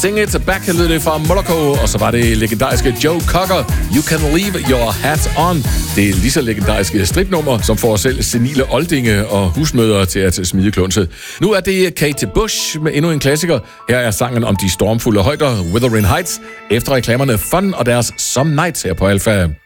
Sing It Back lød det fra Moloko, og så var det legendariske Joe Cocker, You Can Leave Your Hat On. Det er lige så legendariske stripnummer, som får selv senile oldinge og husmødre til at smide klunset. Nu er det Kate Bush med endnu en klassiker. Her er sangen om de stormfulde højder, Wuthering Heights, efter reklamerne Fun og deres Some Nights her på Alpha.